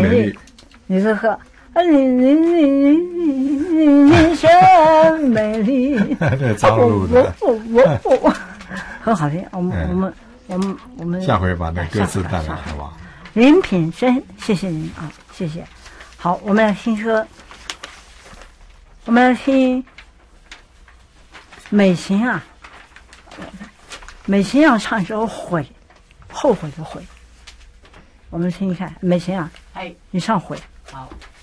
美丽。 你是和你真美丽。 这张路的， 我很好听。我们下回把那歌词带来好吧？ 林品珍，谢谢您啊，谢谢。好，我们要听歌，我们要听美琴啊。美琴要唱一首《悔》，后悔的悔。我们听一看，美琴啊， 哎， 你唱《悔》。 好。